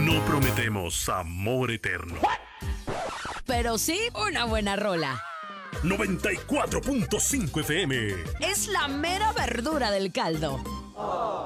No prometemos amor eterno. Pero sí una buena rola. 94.5 FM. Es la mera verdura del caldo.